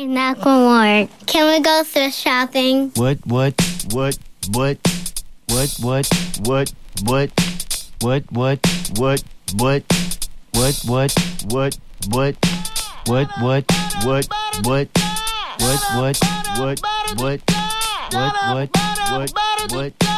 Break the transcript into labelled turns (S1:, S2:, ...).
S1: Not gonna work. Can we go thrift shopping?
S2: What? What?